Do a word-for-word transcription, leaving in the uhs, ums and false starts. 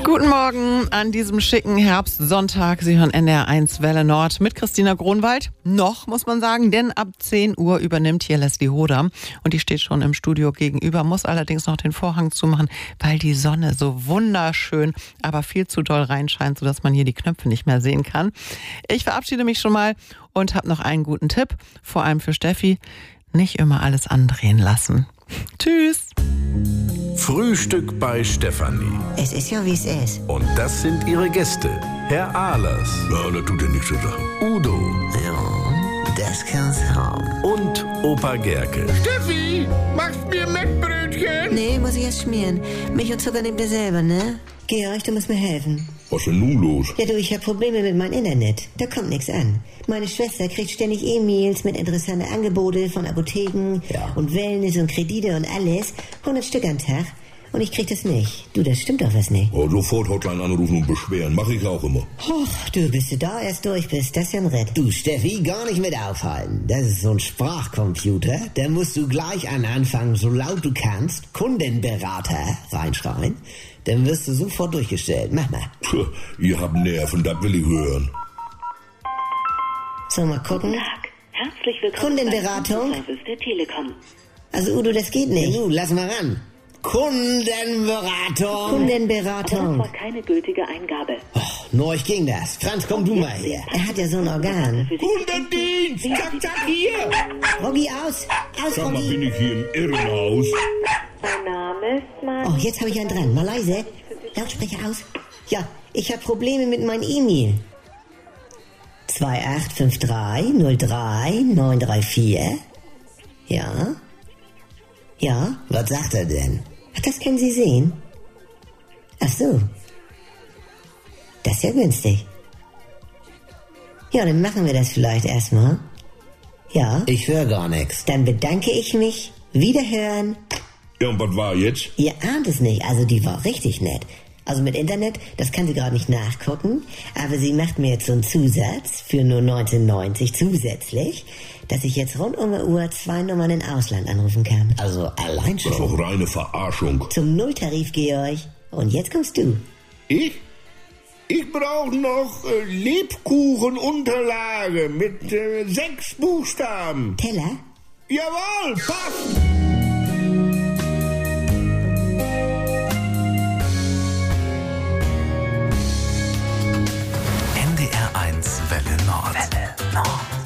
Guten Morgen an diesem schicken Herbstsonntag. Sie hören N D R eins Welle Nord mit Christina Gronwald. Noch, muss man sagen, denn ab zehn Uhr übernimmt hier Leslie Hoder. Und die steht schon im Studio gegenüber, muss allerdings noch den Vorhang zumachen, weil die Sonne so wunderschön, aber viel zu doll reinscheint, sodass man hier die Knöpfe nicht mehr sehen kann. Ich verabschiede mich schon mal und habe noch einen guten Tipp, vor allem für Steffi. Nicht immer alles andrehen lassen. Tschüss. Frühstück bei Stefanie. Es ist ja, wie es ist. Und das sind ihre Gäste. Herr Ahlers. Ja, das tut ja nichts zu sagen. Udo. Ja, das kann's haben. Und Opa Gerke. Steffi, machst mir Mettbrötchen? Nee, muss ich erst schmieren. Milch und Zucker nehmt ihr selber, ne? Georg, du musst mir helfen. Was ist denn nun los? Ja, du, ich hab Probleme mit meinem Internet. Da kommt nichts an. Meine Schwester kriegt ständig E-Mails mit interessanten Angeboten von Apotheken Ja. und Wellness und Kredite und alles. hundert Stück am Tag. Und ich krieg das nicht. Du, das stimmt doch was nicht. Oh, sofort Hotline anrufen und beschweren. Mach ich auch immer. Och, du, bis du da erst durch bist, das ist ja ein Ritt. Du, Steffi, gar nicht mit aufhalten. Das ist so ein Sprachcomputer. Da musst du gleich an Anfang, so laut du kannst, Kundenberater reinschreien. Dann wirst du sofort durchgestellt. Mach mal. Puh, ihr habt Nerven, das will ich hören. So, mal gucken. Guten Tag. Herzlich willkommen Kundenberatung? beim Service der Telekom. Also, Udo, das geht nicht. Du, lass mal ran. Kundenberatung. Aber Kundenberatung. das war keine gültige Eingabe. Oh, neuch ging das. Franz, komm du mal her. Er hat ja so ein Organ. Für Sie Kundendienst, zack, zack, hier. Roggi, aus! Aus, Sag mal, Roggi! bin ich hier im Irrenhaus? Mein Name ist Mann. Oh, jetzt habe ich einen dran. Mal leise. Lautsprecher aus. Ja, ich habe Probleme mit meinem E-Mail. zwei acht fünf drei null drei neun drei vier. Ja? Ja? Was sagt er denn? Ach, das können Sie sehen. Ach so. Das ist ja günstig. Ja, dann machen wir das vielleicht erstmal. Ja? Ich höre gar nichts. Dann bedanke ich mich. Wiederhören. Ja, und was war jetzt? Ihr ahnt es nicht, also die war richtig nett. Also mit Internet, das kann sie gerade nicht nachgucken, aber sie macht mir jetzt so einen Zusatz für nur neunzehnhundertneunzig zusätzlich, dass ich jetzt rund um die Uhr zwei Nummern im Ausland anrufen kann. Also allein Das ist schon. doch reine Verarschung. Zum Nulltarif, Georg. Und jetzt kommst du. Ich? Ich brauche noch äh, Lebkuchenunterlage mit äh, sechs Buchstaben. Teller? Jawohl, passt. N D R eins Welle Nord. Welle Nord.